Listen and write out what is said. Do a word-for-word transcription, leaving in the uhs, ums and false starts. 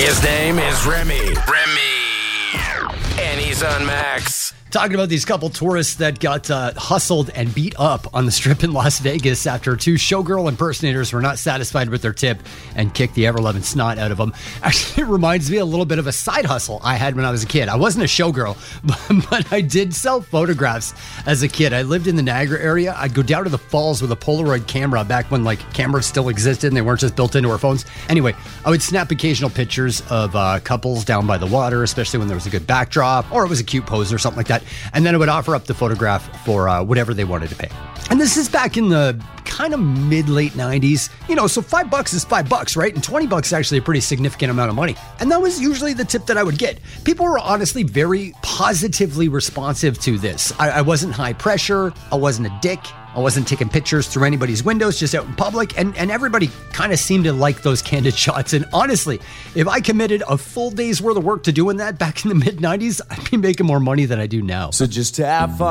His name is Remy. Remy. And he's on Max. Talking about these couple tourists that got uh, hustled and beat up on the strip in Las Vegas after two showgirl impersonators were not satisfied with their tip and kicked the ever-loving snot out of them. Actually, it reminds me a little bit of a side hustle I had when I was a kid. I wasn't a showgirl, but, but I did sell photographs as a kid. I lived in the Niagara area. I'd go down to the falls with a Polaroid camera back when like cameras still existed and they weren't just built into our phones. Anyway, I would snap occasional pictures of uh, couples down by the water, especially when there was a good backdrop or it was a cute pose or something like that. And then I would offer up the photograph for uh, whatever they wanted to pay. And this is back in the kind of mid-late nineties. You know, so five bucks is five bucks, right? And twenty bucks is actually a pretty significant amount of money. And that was usually the tip that I would get. People were honestly very positively responsive to this. I, I wasn't high pressure. I wasn't a dick. I wasn't taking pictures through anybody's windows, just out in public. And, and everybody kind of seemed to like those candid shots. And honestly, if I committed a full day's worth of work to doing that back in the mid nineties, I'd be making more money than I do now. So just have fun.